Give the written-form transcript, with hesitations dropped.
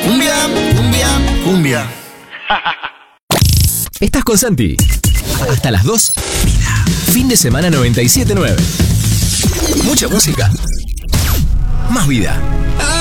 Cumbia, cumbia, cumbia. Estás con Santi. Hasta las 2. Fin de semana 97.9. Mucha música. Más vida.